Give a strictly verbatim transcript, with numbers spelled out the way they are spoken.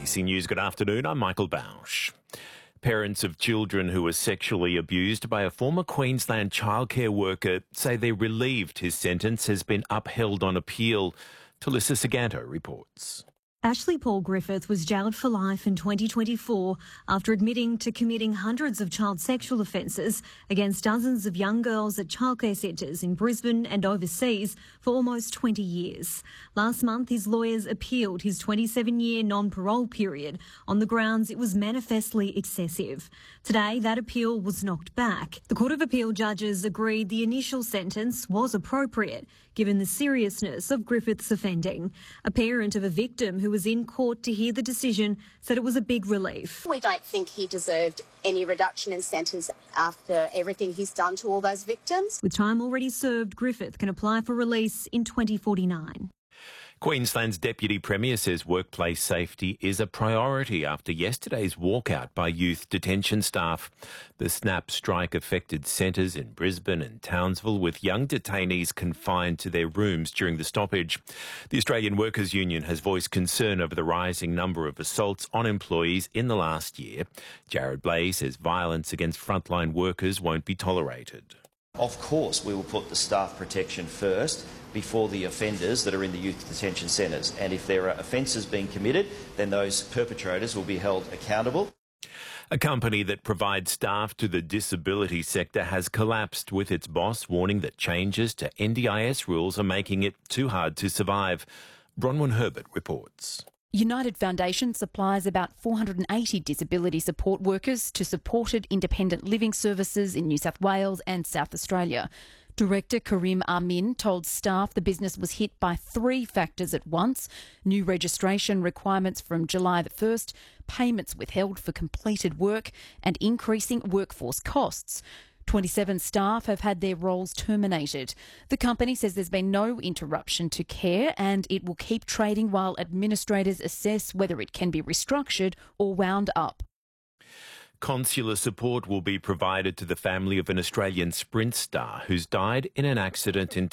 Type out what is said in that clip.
C News, good afternoon. I'm Michael Bausch. Parents of children who were sexually abused by a former Queensland childcare worker say they're relieved his sentence has been upheld on appeal. Talissa Saganto reports. Ashley Paul Griffith was jailed for life in twenty twenty-four after admitting to committing hundreds of child sexual offences against dozens of young girls at childcare centres in Brisbane and overseas for almost twenty years. Last month, his lawyers appealed his twenty-seven-year non-parole period on the grounds it was manifestly excessive. Today, that appeal was knocked back. The Court of Appeal judges agreed the initial sentence was appropriate, given the seriousness of Griffith's offending. A parent of a victim who was in court to hear the decision said it was a big relief. We don't think he deserved any reduction in sentence after everything he's done to all those victims. With time already served, Griffith can apply for release in twenty forty-nine. Queensland's Deputy Premier says workplace safety is a priority after yesterday's walkout by youth detention staff. The snap strike affected centres in Brisbane and Townsville, with young detainees confined to their rooms during the stoppage. The Australian Workers' Union has voiced concern over the rising number of assaults on employees in the last year. Jared Blay says violence against frontline workers won't be tolerated. Of course, we will put the staff protection first before the offenders that are in the youth detention centres. And if there are offences being committed, then those perpetrators will be held accountable. A company that provides staff to the disability sector has collapsed, with its boss warning that changes to N D I S rules are making it too hard to survive. Bronwyn Herbert reports. United Foundation supplies about four hundred eighty disability support workers to supported independent living services in New South Wales and South Australia. Director Karim Amin told staff the business was hit by three factors at once: new registration requirements from July the first, payments withheld for completed work, and increasing workforce costs. twenty-seven staff have had their roles terminated. The company says there's been no interruption to care and it will keep trading while administrators assess whether it can be restructured or wound up. Consular support will be provided to the family of an Australian sprint star who's died in an accident in